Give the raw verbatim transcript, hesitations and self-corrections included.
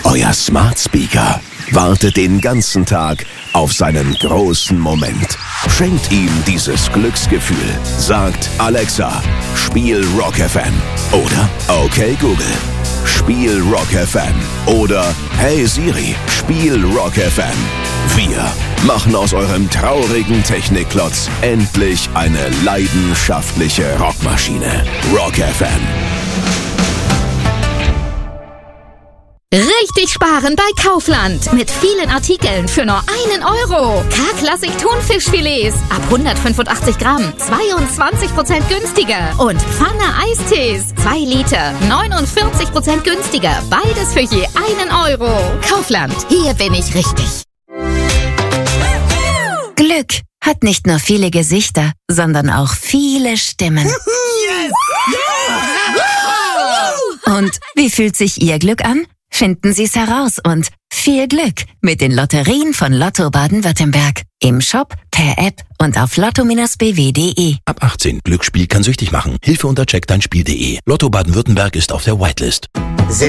Euer Smart Speaker wartet den ganzen Tag auf seinen großen Moment. Schenkt ihm dieses Glücksgefühl. Sagt Alexa, spiel Rock F M. Oder okay Google, spiel Rock F M. Oder hey Siri, spiel Rock F M. Wir machen aus eurem traurigen Technikklotz endlich eine leidenschaftliche Rockmaschine. Rock F M. Richtig sparen bei Kaufland. Mit vielen Artikeln für nur einen Euro. K-Klassik Thunfischfilets ab hundertfünfundachtzig Gramm. zweiundzwanzig Prozent günstiger. Und Pfanne Eistees. zwei Liter. neunundvierzig Prozent günstiger. Beides für je einen Euro. Kaufland. Hier bin ich richtig. Glück hat nicht nur viele Gesichter, sondern auch viele Stimmen. Yes! Yeah! Und wie fühlt sich Ihr Glück an? Finden Sie es heraus und viel Glück mit den Lotterien von Lotto Baden-Württemberg. Im Shop, per App und auf lotto Bindestrich b w punkt d e. Ab achtzehn. Glücksspiel kann süchtig machen. Hilfe unter check dein spiel punkt d e. Lotto Baden-Württemberg ist auf der Whitelist.